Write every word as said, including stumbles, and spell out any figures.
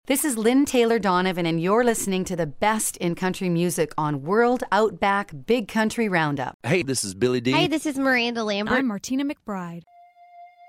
This is Lynn Taylor Donovan, and you're listening to the best in country music on World Outback Big Country Roundup. Hey, this is Billy D. Hi, this is Miranda Lambert. I'm Martina McBride.